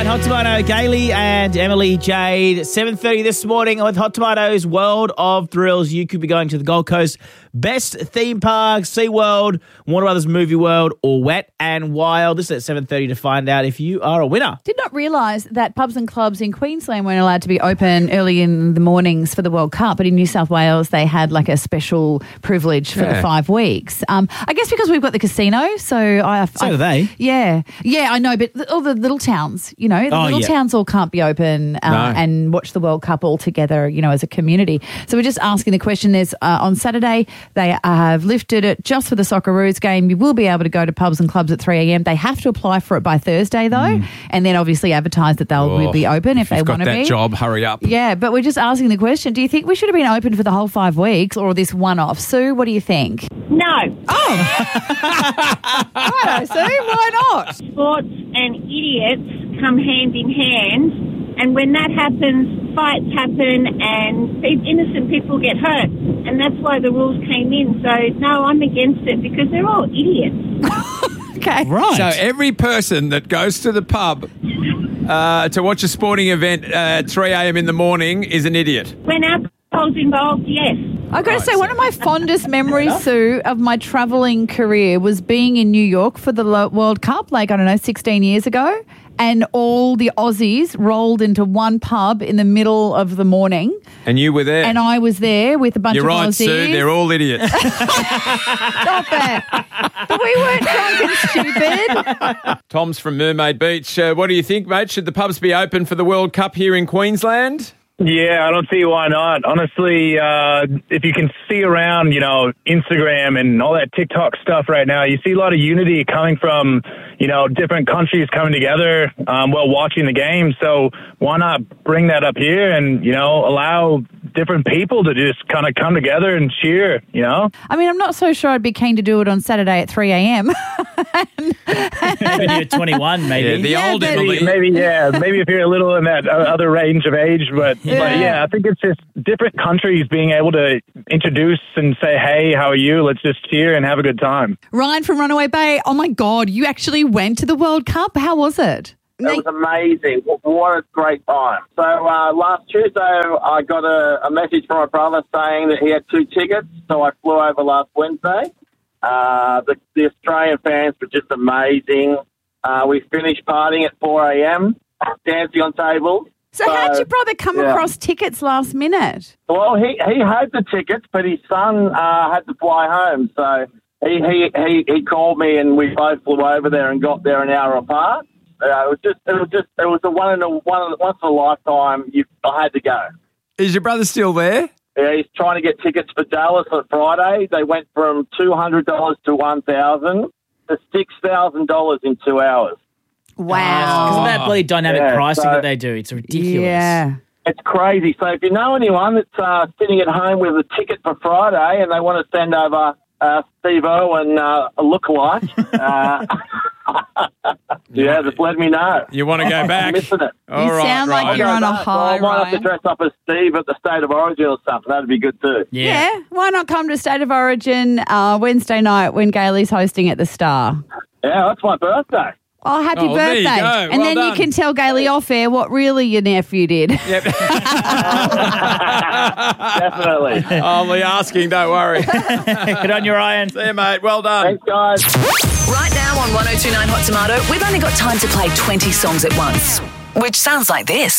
Hot Tomato, Gailey and Emily Jade. 7:30 this morning with Hot Tomato's World of Thrills. You could be going to the Gold Coast Best Theme Park, SeaWorld, Warner Brothers Movie World, or Wet and Wild. This is at 7:30 to find out if you are a winner. Did not realise that pubs and clubs in Queensland weren't allowed to be open early in the mornings for the World Cup, but in New South Wales they had like a special privilege for the 5 weeks. I guess because we've got the casino, so So do they. Yeah, I know, but all the little towns, the little towns all can't be open and watch the World Cup all together, as a community. So we're just asking the question. There's on Saturday they have lifted it just for the Socceroos game. You will be able to go to pubs and clubs at 3 a.m. They have to apply for it by Thursday though, and then obviously advertise that they'll be open if they want to be. Got that job, hurry up. Yeah, but we're just asking the question, do you think we should have been open for the whole 5 weeks or this one-off? Sue, what do you think? No. Righto, Sue, why not? Sports and idiots come hand in hand, and when that happens, fights happen and innocent people get hurt, and that's why the rules came in. So, no, I'm against it because they're all idiots. Okay. Right. So every person that goes to the pub to watch a sporting event at 3 a.m. in the morning is an idiot. When alcohol's involved, yes. I've got to say, one of my fondest memories, Sue, of my travelling career was being in New York for the World Cup, 16 years ago, and all the Aussies rolled into one pub in the middle of the morning. And you were there. And I was there with a bunch You're of right, Aussies. Sue, they're all idiots. Stop it. But we weren't drunk and stupid. Tom's from Mermaid Beach. What do you think, mate? Should the pubs be open for the World Cup here in Queensland? Yeah, I don't see why not. Honestly, if you can see around, Instagram and all that TikTok stuff right now, you see a lot of unity coming from, different countries coming together while watching the game. So why not bring that up here and, allow different people to just kind of come together and cheer, I mean, I'm not so sure I'd be keen to do it on Saturday at 3 a.m. When you're 21, maybe. Yeah, old Emily. Maybe if you're a little in that other range of age, but I think it's just different countries being able to introduce and say, hey, how are you? Let's just cheer and have a good time. Ryan from Runaway Bay, oh my God, you actually went to the World Cup. How was it? It was amazing. What a great time. So last Tuesday, I got a message from my brother saying that he had 2 tickets, so I flew over last Wednesday. The Australian fans were just amazing. We finished partying at 4 a.m., dancing on tables. So how did your brother come across tickets last minute? Well, he had the tickets, but his son had to fly home, so he called me and we both flew over there and got there an hour apart. It was a once in a lifetime. I had to go. Is your brother still there? Yeah, he's trying to get tickets for Dallas on Friday. They went from $200 to $1,000 to $6,000 in 2 hours. Wow. Because of that bloody dynamic pricing that they do. It's ridiculous. Yeah. It's crazy. So if you know anyone that's sitting at home with a ticket for Friday and they want to send over Steve-O and a lookalike, just let me know. You want to go back? I'm missing it. You sound like you're on a high, I might have to dress up as Steve at the State of Origin or something. That'd be good too. Yeah. Why not come to State of Origin Wednesday night when Gailey's hosting at the Star? Yeah, that's my birthday. Oh, happy there birthday. you go. And Well then done. you can tell Gailey off air what really your nephew did. Yep. Definitely. I'll be asking, don't worry. Good on you, Ryan. See you, mate. Well done. Thanks, guys. Right now on 102.9 Hot Tomato, we've only got time to play 20 songs at once, which sounds like this.